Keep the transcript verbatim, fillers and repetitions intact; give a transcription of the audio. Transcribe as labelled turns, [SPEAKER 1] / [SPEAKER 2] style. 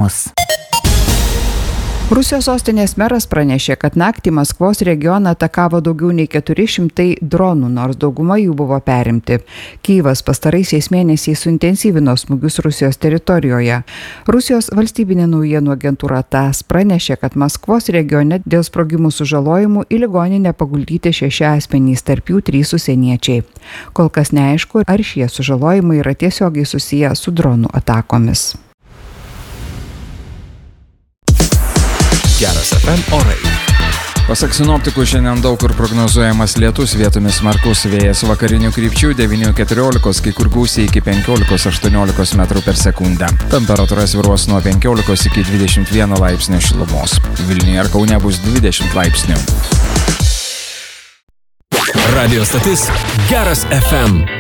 [SPEAKER 1] pranešimus.
[SPEAKER 2] Rusijos sostinės meras pranešė, kad naktį Maskvos regioną atakavo daugiau nei keturi šimtai dronų, nors dauguma jų buvo perimti. Kyjivas pastaraisiais mėnesiais suintensyvino smūgius Rusijos teritorijoje. Rusijos valstybinė naujienų agentūra TASS pranešė, kad Maskvos regione dėl sprogimų sužalojimų į ligoninę paguldyti šeši asmenys, tarp jų trys užsieniečiai. Kol kas neaišku, ar šie sužalojimai yra tiesiogiai susiję su dronų atakomis.
[SPEAKER 3] Geras F M orai. Pasak sinoptikų, šiandien daug kur prognozuojamas lietus, vietomis smarkus vėjas vakarinių krypčių devyni keturiolikos, kai kur gūsiai iki penkiolikos aštuoniolikos metrų per sekundę. Temperatūra svyruos nuo penkiolikos iki dvidešimt vieno laipsnio šilumos. Vilniuje ir Kaune bus dvidešimt laipsnių.
[SPEAKER 4] Radio stotis Geras F M.